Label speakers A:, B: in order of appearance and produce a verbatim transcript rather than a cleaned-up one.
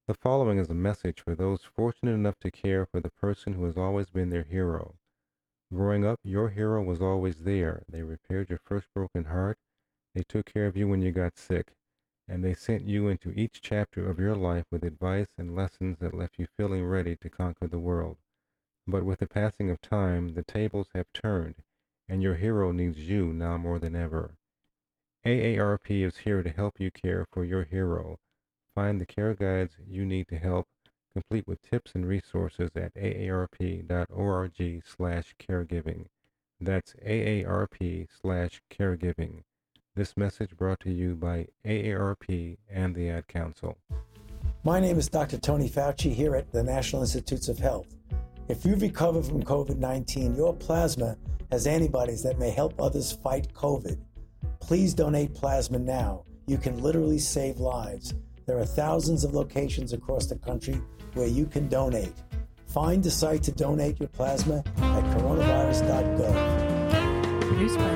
A: The following is a message for those fortunate enough to care for the person who has always been their hero. Growing up, your hero was always there. They repaired your first broken heart, they took care of you when you got sick, and they sent you into each chapter of your life with advice and lessons that left you feeling ready to conquer the world. But with the passing of time, the tables have turned, and your hero needs you now more than ever. A A R P is here to help you care for your hero. Find the care guides you need to help, complete with tips and resources at aarp.org slash caregiving. That's aarp slash caregiving. This message brought to you by A A R P and the Ad Council.
B: My name is Doctor Tony Fauci here at the National Institutes of Health. If you've recovered from COVID nineteen, your plasma has antibodies that may help others fight COVID. Please donate plasma now. You can literally save lives. There are thousands of locations across the country where you can donate. Find the site to donate your plasma at coronavirus dot gov.
C: Produced by